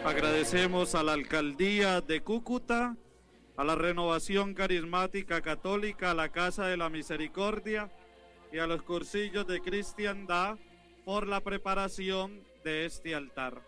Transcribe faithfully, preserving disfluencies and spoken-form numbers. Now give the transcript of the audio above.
Agradecemos a la Alcaldía de Cúcuta, a la Renovación Carismática Católica, a la Casa de la Misericordia y a los cursillos de cristiandad por la preparación de este altar.